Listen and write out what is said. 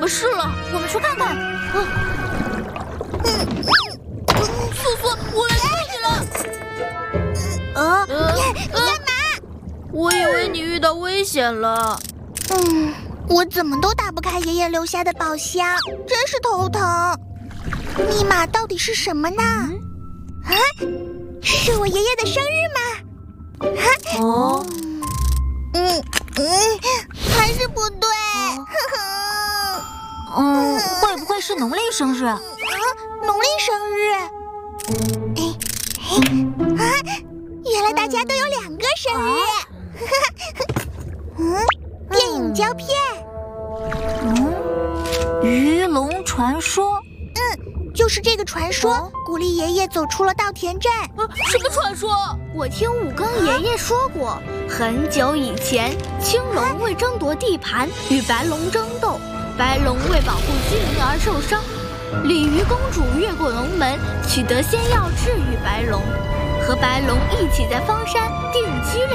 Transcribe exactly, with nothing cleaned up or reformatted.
么事了？我们去看看。啊、嗯，素素，我来救你了。 啊， 呃、 你干嘛？ 我以为你遇到危险了。 嗯，我怎么都打不开爷爷留下的宝箱，真是头疼。密码到底是什么呢？ 嗯、 啊，是我爷爷的生日吗？啊， 哦， 嗯嗯，还是不对。呵呵。 嗯，会不会是农历生日？啊， 农历生日？哎，嘿，啊，原来大家都有两个生日。啊、嗯，电影胶片。 嗯，鱼龙传说。 嗯，就是这个传说，哦、鼓励爷爷走出了稻田镇。 啊，什么传说？ 我听武庚爷爷说过，啊、很久以前，青龙为争夺地盘与白龙争斗。白龙为保护居民而受伤，鲤鱼公主越过龙门，取得仙药治愈白龙，和白龙一起在方山定居了。